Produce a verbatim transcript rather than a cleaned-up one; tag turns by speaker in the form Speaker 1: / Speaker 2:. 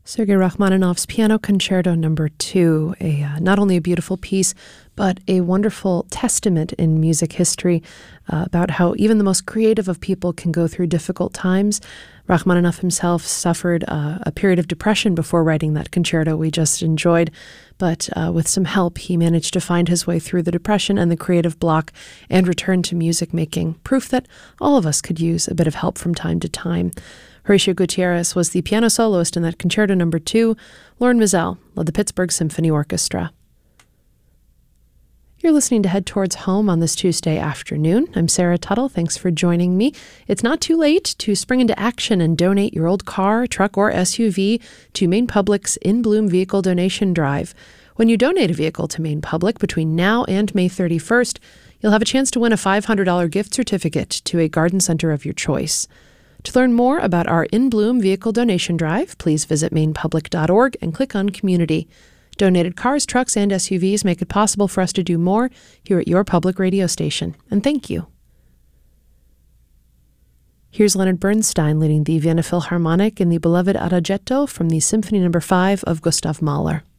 Speaker 1: Sergei Rachmaninoff's Piano Concerto Number Two, a uh, not only a beautiful piece, but a wonderful testament in music history uh, about how even the most creative of people can go through difficult times. Rachmaninoff himself suffered uh, a period of depression before writing that concerto we just enjoyed, but uh, with some help, he managed to find his way through the depression and the creative block and return to music making, proof that all of us could use a bit of help from time to time. Horacio Gutierrez was the piano soloist in that Concerto Number Two. Lauren Mizell led the Pittsburgh Symphony Orchestra. You're listening to Head Towards Home on this Tuesday afternoon. I'm Sarah Tuttle. Thanks for joining me. It's not too late to spring into action and donate your old car, truck, or S U V to Maine Public's In Bloom Vehicle Donation Drive. When you donate a vehicle to Maine Public between now and May thirty-first, you'll have a chance to win a five hundred dollars gift certificate to a garden center of your choice. To learn more about our In Bloom Vehicle Donation Drive, please visit maine public dot org and click on Community. Donated cars, trucks, and S U Vs make it possible for us to do more here at your public radio station. And thank you. Here's Leonard Bernstein leading the Vienna Philharmonic in the beloved Adagietto from the Symphony Number Five of Gustav Mahler.